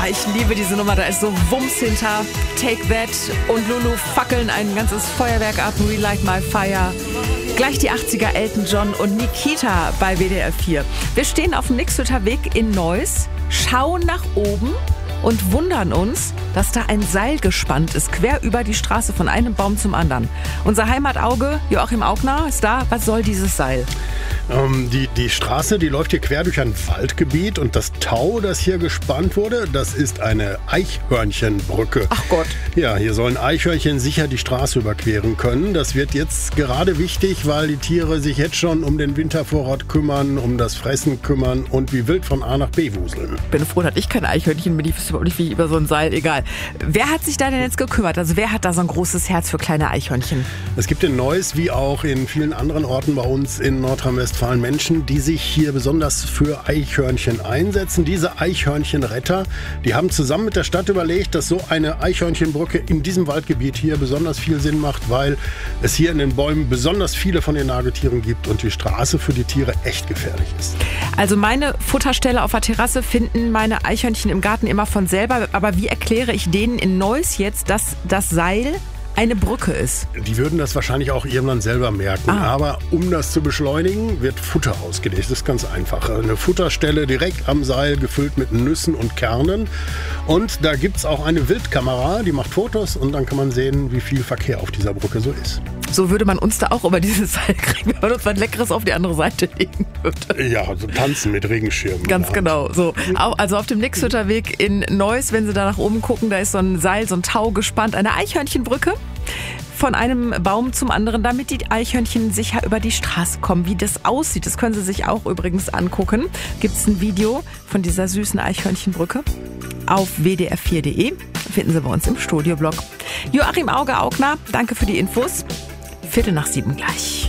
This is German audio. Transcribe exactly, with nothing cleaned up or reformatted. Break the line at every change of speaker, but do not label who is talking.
Ah, ich liebe diese Nummer, da ist so Wumms hinter. Take That und Lulu fackeln ein ganzes Feuerwerk ab. Relight My Fire. Gleich die achtziger Elton John und Nikita bei W D R vier. Wir stehen auf dem Nixhütter Weg in Neuss, schauen nach oben und wundern uns, dass da ein Seil gespannt ist, quer über die Straße von einem Baum zum anderen. Unser Heimatauge, Joachim Augner, ist da. Was soll dieses Seil?
Ähm, die, die Straße, die läuft hier quer durch ein Waldgebiet und das Tau, das hier gespannt wurde, das ist eine Eichhörnchenbrücke.
Ach Gott.
Ja, hier sollen Eichhörnchen sicher die Straße überqueren können. Das wird jetzt gerade wichtig, weil die Tiere sich jetzt schon um den Wintervorrat kümmern, um das Fressen kümmern und wie wild von A nach B wuseln.
Ich bin froh, dass ich kein Eichhörnchen bin. Ich wüsste überhaupt nicht, wie über so ein Seil. Egal. Wer hat sich da denn jetzt gekümmert? Also wer hat da so ein großes Herz für kleine Eichhörnchen?
Es gibt in Neuss, wie auch in vielen anderen Orten bei uns in Nordrhein-Westfalen, Menschen, die sich hier besonders für Eichhörnchen einsetzen. Diese Eichhörnchenretter, die haben zusammen mit der Stadt überlegt, dass so eine Eichhörnchenbrücke in diesem Waldgebiet hier besonders viel Sinn macht, weil es hier in den Bäumen besonders viele von den Nagetieren gibt und die Straße für die Tiere echt gefährlich ist.
Also meine Futterstelle auf der Terrasse finden meine Eichhörnchen im Garten immer von selber. Aber wie erkläre ich denen in Neuss jetzt, dass das Seil eine Brücke ist?
Die würden das wahrscheinlich auch irgendwann selber merken. Ah. Aber um das zu beschleunigen, wird Futter ausgelegt. Das ist ganz einfach. Eine Futterstelle direkt am Seil, gefüllt mit Nüssen und Kernen. Und da gibt es auch eine Wildkamera, die macht Fotos und dann kann man sehen, wie viel Verkehr auf dieser Brücke so ist.
So würde man uns da auch über dieses Seil kriegen, wenn man uns was Leckeres auf die andere Seite legen würde.
Ja, so tanzen mit Regenschirmen.
Ganz genau. So. Also auf dem Nixhütter Weg in Neuss, wenn Sie da nach oben gucken, da ist so ein Seil, so ein Tau gespannt, eine Eichhörnchenbrücke von einem Baum zum anderen, damit die Eichhörnchen sicher über die Straße kommen. Wie das aussieht, das können Sie sich auch übrigens angucken. Gibt es ein Video von dieser süßen Eichhörnchenbrücke auf w d r vier punkt d e. Finden Sie bei uns im Studioblog. Joachim Auge Augner, danke für die Infos. Viertel nach sieben gleich.